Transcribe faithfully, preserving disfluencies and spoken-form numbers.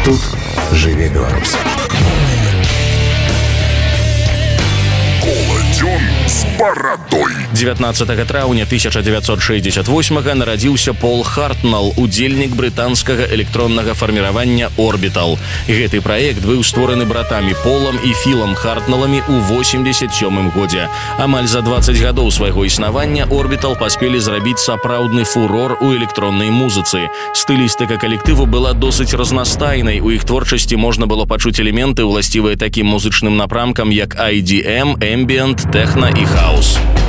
Тут жыве Беларусь. З барадой. дзевятнаццатага траўня тысяча дзевяцьсот шэсцьдзесят восьмага нарадзіўся Пол Хартнелл, удзельнік брытанскага электроннага фарміравання Orbital. Гэты праект быў створаны братамі Полам і Філам Хартнелламі ў восемьдесят сёмым годзе. Амаль за дваццаць гадоў свайго існавання Orbital паспелі зрабіць сапраўдны фурор у электроннай музыцы. Стылістыка калектыву была досыць разнастайнай, у іх творчасці можна было пачуць элементы, уласцівыя такім музычным напрамкам, як ай ді эм, эмбіент, тэхна і хаус.